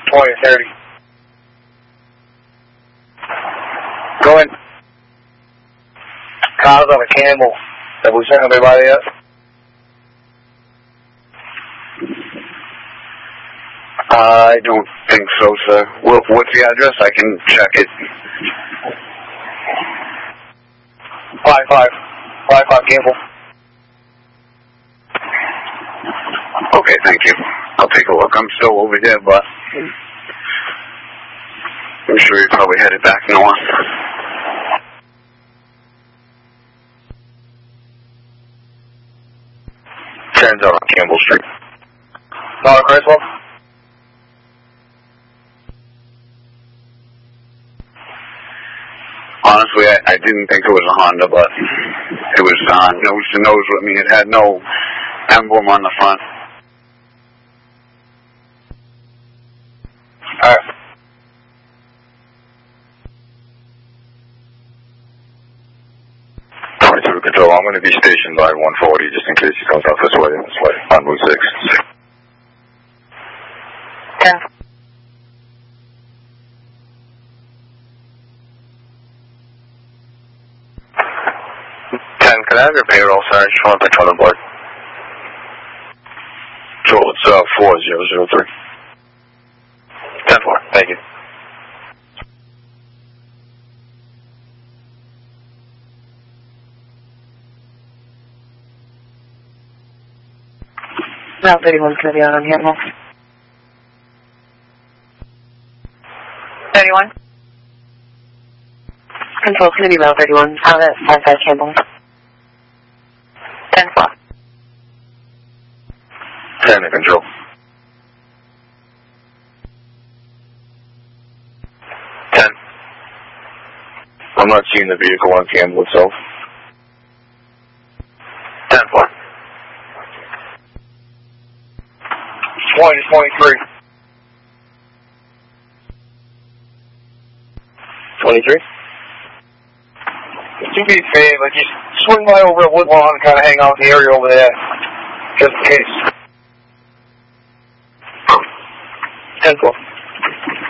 2030. Go in. Cars on a Campbell. Have we sent everybody yet? I don't think so, sir. What's the address? I can check it. 55 Campbell. Okay, thank you. I'll take a look. I'm still over here, but I'm sure you're probably headed back north. Turns out on Campbell Street. Not a Chrysler? Honestly, I didn't think it was a Honda, but it was nose to nose with me. It had no emblem on the front. Alright. Control, I'm going to be stationed by 140 just in case he comes out this way on Route 6. 10. 10, can I have your payroll, sir? I just want to control the board. Control, it's 4003. 10-4, thank you. Route 31's going to be out on Campbell. 31. Control, it's going to be Route 31 out at 55 Campbell. 10-4. 10 to control. 10. I'm not seeing the vehicle on Campbell itself. 10-4. 2023. 23? Do me a favor, just swing by over at Woodlawn and kind of hang out in the area over there. Just in case. 10-4.